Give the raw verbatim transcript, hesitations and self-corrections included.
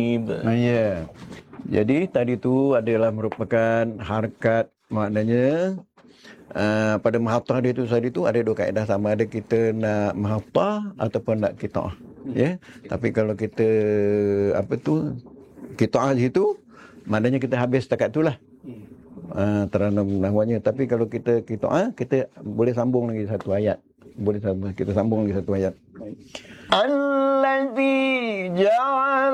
Ah, ya. Jadi tadi tu adalah merupakan harakat, maknanya uh, pada muhattah dia tu tadi tu ada dua kaedah, sama ada kita nak muhattah ataupun nak qita'ah. Ya. Tapi kalau kita apa tu qita'ah situ, maknanya kita habis setakat itulah. Uh, teranum nahwanya. Tapi kalau kita qita'ah, kita boleh sambung lagi satu ayat. Boleh sambung, kita sambung lagi satu ayat. Allazi ja'al